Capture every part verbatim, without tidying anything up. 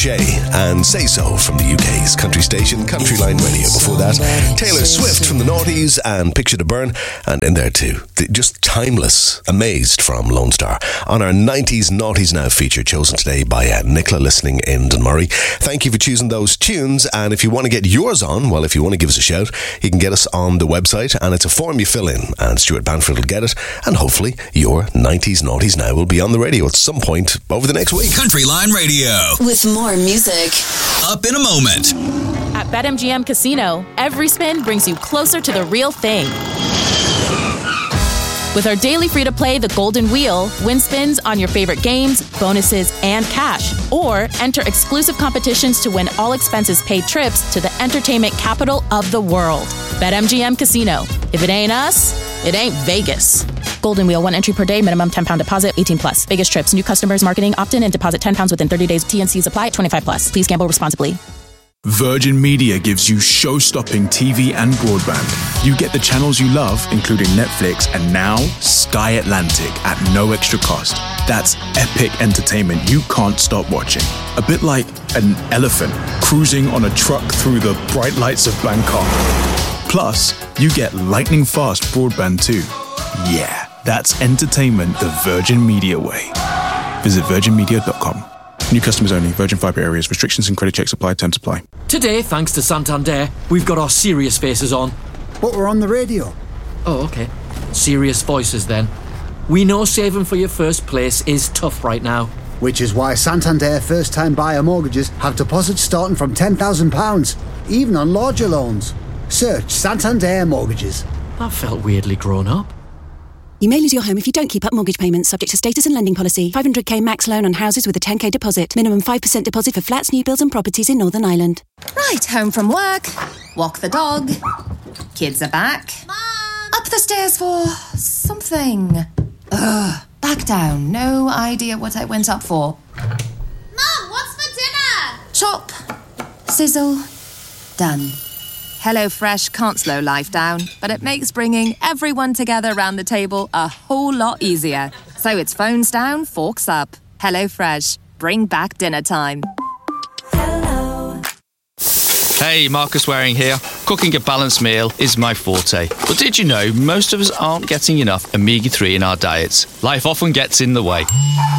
Shay and Say So from the U K's country station Country Line Radio. Before that, Taylor Swift from the Noughties and Picture to Burn. And in there too, the just timeless Amazed from Lone Star on our nineties Noughties Now feature, chosen today by uh, Nicola listening in Dunmurray. Thank you for choosing those tunes, and if you want to get yours on, well, if you want to give us a shout, you can get us on the website, and it's a form you fill in, and Stuart Banford will get it, and hopefully your nineties Noughties Now will be on the radio at some point over the next week. Country Line Radio. With more music. Up in a moment. At BetMGM Casino, every spin brings you closer to the real thing. With our daily free-to-play The Golden Wheel, win spins on your favorite games, bonuses, and cash. Or enter exclusive competitions to win all expenses-paid trips to the entertainment capital of the world. BetMGM Casino. If it ain't us, it ain't Vegas. Golden Wheel, one entry per day, minimum ten pounds deposit, eighteen plus. Vegas trips, new customers, marketing, opt-in and deposit ten pounds within thirty days. T N Cs apply, twenty-five plus. Please gamble responsibly. Virgin Media gives you show-stopping T V and broadband. You get the channels you love, including Netflix, and now Sky Atlantic at no extra cost. That's epic entertainment you can't stop watching. A bit like an elephant cruising on a truck through the bright lights of Bangkok. Plus, you get lightning-fast broadband too. Yeah, that's entertainment the Virgin Media way. Visit virgin media dot com. New customers only. Virgin Fibre areas. Restrictions and credit checks apply. Terms apply. Today, thanks to Santander, we've got our serious faces on. But we're on the radio. Oh, okay. Serious voices then. We know saving for your first place is tough right now. Which is why Santander first-time buyer mortgages have deposits starting from ten thousand pounds, even on larger loans. Search Santander Mortgages. That felt weirdly grown up. You may lose your home if you don't keep up mortgage payments, subject to status and lending policy. five hundred k max loan on houses with a ten k deposit. Minimum five percent deposit for flats, new builds and properties in Northern Ireland. Right, home from work. Walk the dog. Kids are back. Mom! Up the stairs for something. Ugh, back down. No idea what I went up for. Mom, what's for dinner? Chop. Sizzle. Done. HelloFresh can't slow life down, but it makes bringing everyone together around the table a whole lot easier. So it's phones down, forks up. HelloFresh. Bring back dinner time. Hello. Hey, Marcus Waring here. Cooking a balanced meal is my forte. But did you know most of us aren't getting enough omega three in our diets? Life often gets in the way.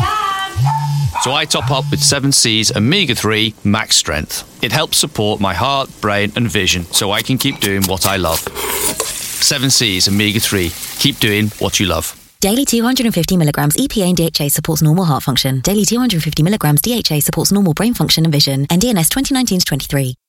So I top up with seven C's Omega three Max Strength. It helps support my heart, brain and vision so I can keep doing what I love. seven C's Omega three. Keep doing what you love. Daily two hundred fifty milligrams E P A and D H A supports normal heart function. Daily two hundred fifty milligrams D H A supports normal brain function and vision. N D N S twenty nineteen to twenty-three.